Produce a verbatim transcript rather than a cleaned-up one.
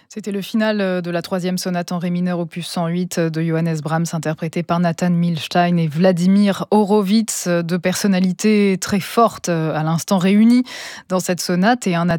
C'était le final de la troisième sonate en ré mineur opus cent huit de Johannes Brahms, interprété par Nathan Milstein et Vladimir Horowitz, deux personnalités très fortes à l'instant réunies dans cette sonate et un